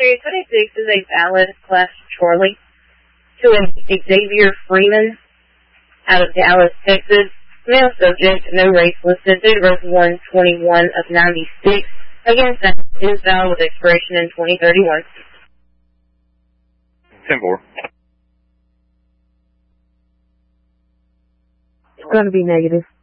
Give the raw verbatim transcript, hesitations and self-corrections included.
Area twenty-six is a valid Class Charlie to an Xavier Freeman out of Dallas, Texas. Male subject, no race listed, date of birth one twenty-one of ninety-six. Again, that is valid with expiration in twenty thirty-one. ten four. It's going to be negative.